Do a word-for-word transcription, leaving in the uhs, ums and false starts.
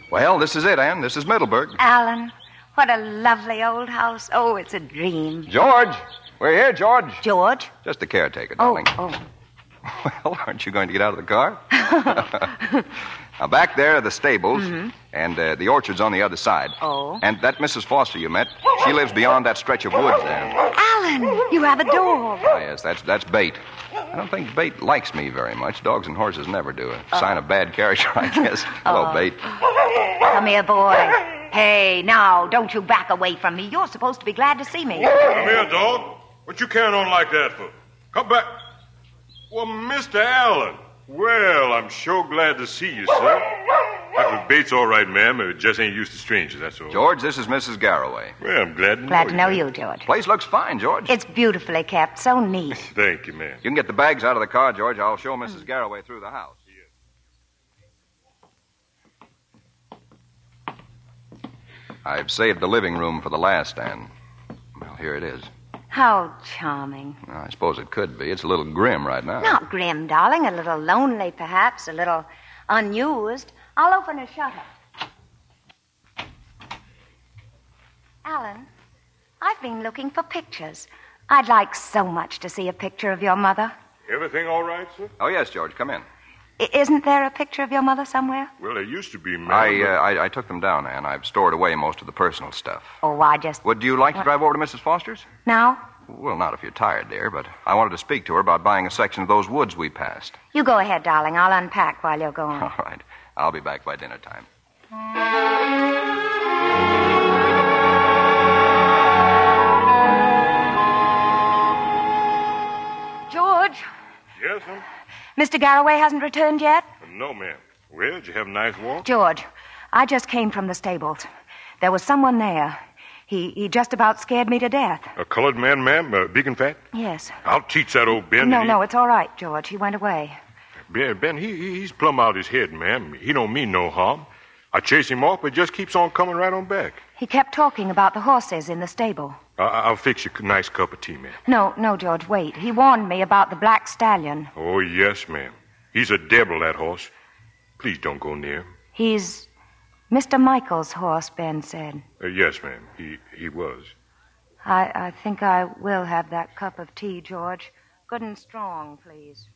Well, this is it, Ann. This is Middleburg. Alan, what a lovely old house. Oh, it's a dream. George! We're here, George. George? Just the caretaker, Oh, darling. oh. Well, aren't you going to get out of the car? Now, back there are the stables, Mhm. and uh, the orchard's on the other side. Oh. And that Missus Foster you met, she lives beyond that stretch of woods there. Alan, you have a dog. Oh, yes, that's that's Bait. I don't think Bait likes me very much. Dogs and horses never do. A sign of bad character, I guess. Hello, Oh. Bait. Come here, boy. Hey, now, don't you back away from me. You're supposed to be glad to see me. Come here, dog. What you carrying on like that for? Come back. Well, Mister Allen. Well, I'm sure glad to see you, sir. Mister Bates, all right, ma'am. It just ain't used to strangers, that's all. George, this is Missus Garraway. Well, I'm glad to Glad know to know you. you, George. Place looks fine, George. It's beautifully kept, so neat. Thank you, ma'am. You can get the bags out of the car, George. I'll show Missus Garraway through the house. I've saved the living room for the last, Ann. Well, here it is. How charming. Well, I suppose it could be. It's a little grim right now. Not grim, darling. A little lonely, perhaps. A little unused. I'll open a shutter. Alan, I've been looking for pictures. I'd like so much to see a picture of your mother. Everything all right, sir? Oh, yes, George. Come in. I- isn't there a picture of your mother somewhere? Well, there used to be, ma'am. I, but- uh, I I took them down, Ann. I've stored away most of the personal stuff. Oh, I just... Would you like to drive over to Missus Foster's? Now? Well, not if you're tired, dear, but I wanted to speak to her about buying a section of those woods we passed. You go ahead, darling. I'll unpack while you're going. All right. I'll be back by dinner time. George, Yes, ma'am? Mister Garraway hasn't returned yet? No, ma'am. Well, did you have a nice walk? George, I just came from the stables. There was someone there. He he just about scared me to death. A colored man, ma'am? Uh, big and fat? Yes. I'll teach that old Ben. No, He- no, it's all right, George. He went away. Ben, Ben he, he- he's plumb out his head, ma'am. He don't mean no harm. I chase him off, but he just keeps on coming right on back. He kept talking about the horses in the stable. I- I'll fix you a nice cup of tea, ma'am. No, no, George, wait. He warned me about the black stallion. Oh, yes, ma'am. He's a devil, that horse. Please don't go near him. He's Mister Michael's horse, Ben said. Uh, yes, ma'am. He he was. I, I think I will have that cup of tea, George. Good and strong, please.